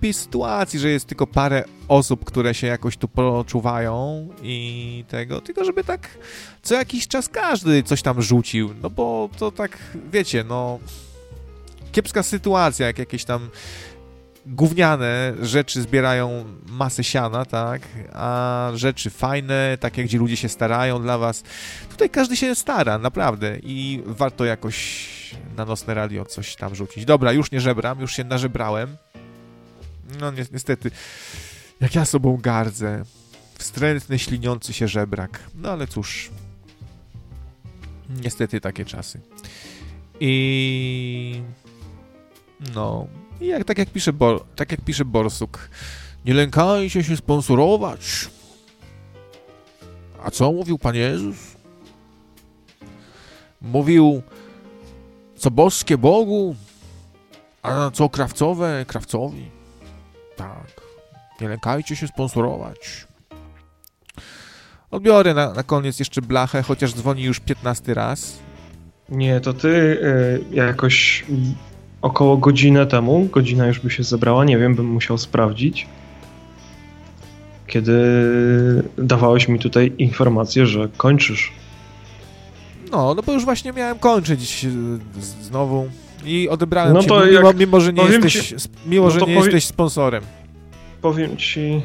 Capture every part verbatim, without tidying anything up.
takiej sytuacji, że jest tylko parę osób, które się jakoś tu poczuwają i tego, tylko żeby tak co jakiś czas każdy coś tam rzucił, no bo to tak, wiecie, no kiepska sytuacja, jak jakieś tam gówniane rzeczy zbierają masę siana, tak, a rzeczy fajne, takie, gdzie ludzie się starają dla was, tutaj każdy się stara, naprawdę, i warto jakoś na Nocne Radio coś tam rzucić. Dobra, już nie żebram, już się nażebrałem. No ni- niestety, jak ja sobą gardzę, wstrętny, śliniący się żebrak, no ale cóż, niestety takie czasy. I no... I jak, tak, jak pisze Bor, tak jak pisze Borsuk, nie lękajcie się sponsorować. A co mówił Pan Jezus? Mówił, co boskie Bogu, a co krawcowe krawcowi. Tak, nie lękajcie się sponsorować. Odbiorę na, na koniec jeszcze blachę, chociaż dzwoni już piętnasty raz. Nie, to ty y, jakoś... Około godzinę temu, godzina już by się zebrała, nie wiem, bym musiał sprawdzić, kiedy dawałeś mi tutaj informację, że kończysz. No, no bo już właśnie miałem kończyć z, znowu i odebrałem no cię, to mimo, jak, mimo, że nie, jesteś, ci, mimo, no że nie powie, jesteś sponsorem. Powiem ci...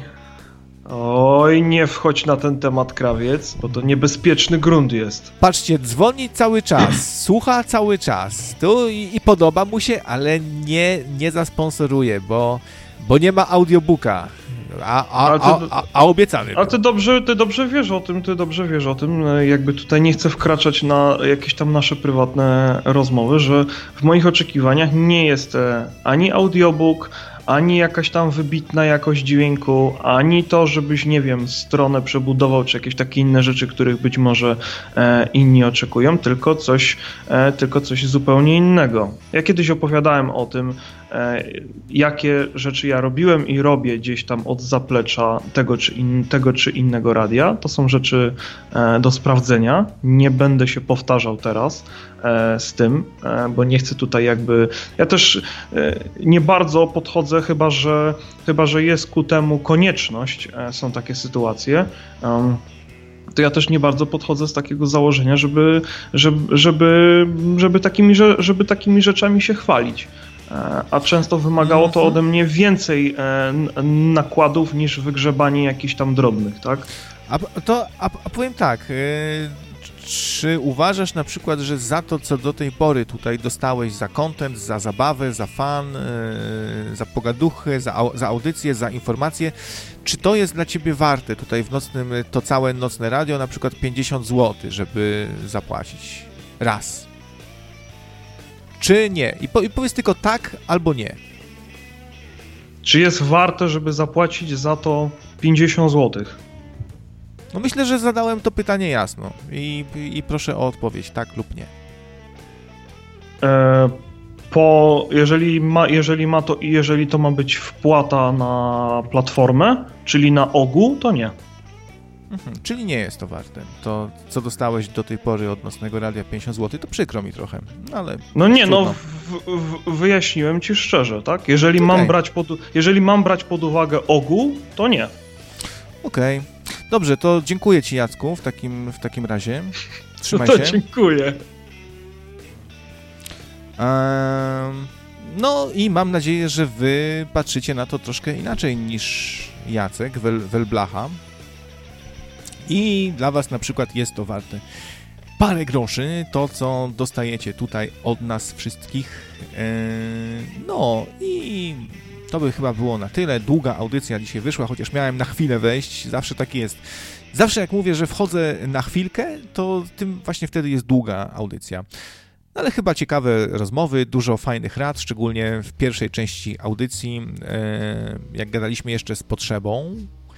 Oj, nie wchodź na ten temat, krawiec, bo to niebezpieczny grunt jest. Patrzcie, dzwoni cały czas, słucha cały czas, tu i, i podoba mu się, ale nie, nie zasponsoruje, bo, bo nie ma audiobooka, a, a, a, a, a obiecany. A ty dobrze, ty dobrze wiesz o tym, ty dobrze wiesz o tym, jakby tutaj nie chcę wkraczać na jakieś tam nasze prywatne rozmowy, że w moich oczekiwaniach nie jest ani audiobook, ani jakaś tam wybitna jakość dźwięku, ani to, żebyś, nie wiem, stronę przebudował, czy jakieś takie inne rzeczy, których być może e, inni oczekują, tylko coś, e, tylko coś zupełnie innego. Ja kiedyś opowiadałem o tym, e, jakie rzeczy ja robiłem i robię gdzieś tam od zaplecza tego czy, in, tego czy innego radia. To są rzeczy e, do sprawdzenia. Nie będę się powtarzał teraz e, z tym, e, bo nie chcę tutaj jakby... Ja też e, nie bardzo podchodzę, chyba że, chyba że jest ku temu konieczność, e, są takie sytuacje, um, to ja też nie bardzo podchodzę z takiego założenia, żeby, żeby, żeby, żeby, takimi, żeby takimi rzeczami się chwalić. E, a często wymagało to ode mnie więcej e, nakładów niż wygrzebanie jakichś tam drobnych, tak? A, to, a, a powiem tak, yy, czy uważasz na przykład, że za to, co do tej pory tutaj dostałeś za content, za zabawę, za fan, yy, za pogaduchę, za, au, za audycję, za informacje, czy to jest dla ciebie warte tutaj w nocnym, to całe Nocne Radio, na przykład pięćdziesiąt złotych, żeby zapłacić raz? Czy nie? I, po, i powiedz tylko tak albo nie. Czy jest warte, żeby zapłacić za to pięćdziesiąt złotych? No myślę, że zadałem to pytanie jasno i, i proszę o odpowiedź, tak lub nie. E, po, jeżeli ma, jeżeli ma to, jeżeli to ma być wpłata na platformę, czyli na ogół, to nie. Mhm, czyli nie jest to warte. To, co dostałeś do tej pory od Nocnego Radia pięćdziesiąt złotych, to przykro mi trochę, ale... No nie, trudno. no w, w, wyjaśniłem ci szczerze, tak? Jeżeli, okay. mam brać pod, jeżeli mam brać pod uwagę ogół, to nie. Okej. Okay. Dobrze, to dziękuję ci, Jacku, w takim, w takim razie. Trzymaj to się. Dziękuję. Um, no i mam nadzieję, że wy patrzycie na to troszkę inaczej niż Jacek, Wel, Welblacha. I dla was na przykład jest to warte parę groszy, to co dostajecie tutaj od nas wszystkich. Eee, no i to by chyba było na tyle. Długa audycja dzisiaj wyszła, chociaż miałem na chwilę wejść, zawsze tak jest. Zawsze jak mówię, że wchodzę na chwilkę, to tym właśnie wtedy jest długa audycja. No ale chyba ciekawe rozmowy, dużo fajnych rad, szczególnie w pierwszej części audycji, eee, jak gadaliśmy jeszcze z Potrzebą.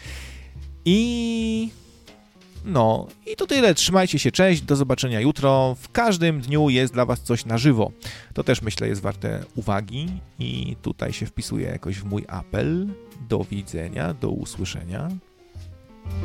I... No, i to tyle. Trzymajcie się, cześć, do zobaczenia jutro. W każdym dniu jest dla was coś na żywo. To też, myślę, jest warte uwagi i tutaj się wpisuje jakoś w mój apel. Do widzenia, do usłyszenia.